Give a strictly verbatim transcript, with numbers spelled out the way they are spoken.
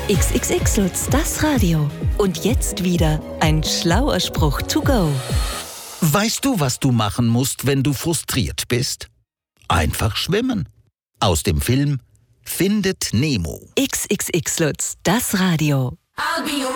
X X X Lutz, das Radio. Und jetzt wieder ein schlauer Spruch to go. Weißt du, was du machen musst, wenn du frustriert bist? Einfach schwimmen. Aus dem Film Findet Nemo. X X X Lutz, das Radio. I'll be your